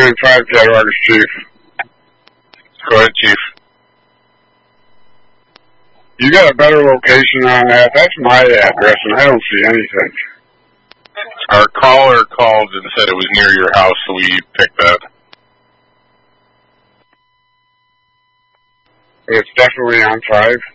295 Cadwalkers, Chief. Go ahead, Chief. You got a better location on that? That's my address, and I don't see anything. Our caller called and said it was near your house, so we picked that. It's definitely on 5.